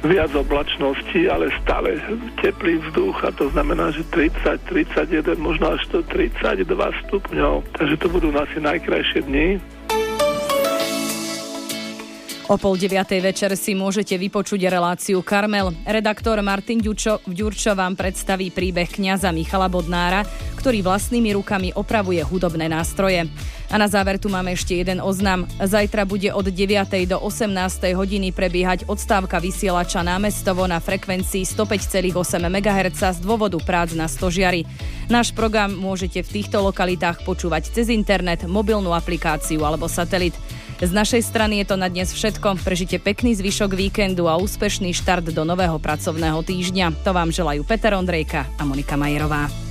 viac oblačnosti, ale stále teplý vzduch a to znamená, že 30, 31, možno až to 32 stupňov. Takže to budú asi najkrajšie dni. O 8:30 večer si môžete vypočuť reláciu Karmel. Redaktor Martin Ďurčo vám predstaví príbeh kňaza Michala Bodnára, ktorý vlastnými rukami opravuje hudobné nástroje. A na záver tu máme ešte jeden oznam. Zajtra bude od 9. do 18. hodiny prebiehať odstávka vysielača Námestovo na frekvencii 105,8 MHz z dôvodu prác na stožiari. Náš program môžete v týchto lokalitách počúvať cez internet, mobilnú aplikáciu alebo satelit. Z našej strany je to na dnes všetko. Prežite pekný zvyšok víkendu a úspešný štart do nového pracovného týždňa. To vám želajú Peter Ondrejka a Monika Majerová.